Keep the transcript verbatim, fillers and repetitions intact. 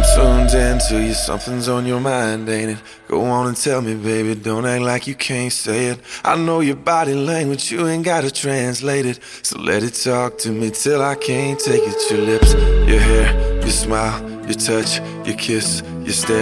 tuned into you, something's on your mind, ain't it? Go on and tell me, baby, don't act like you can't say it. I know your body language, you ain't gotta translate it. So let it talk to me till I can't take it. Your lips, your hair, your smile, your touch, your kiss, your stare.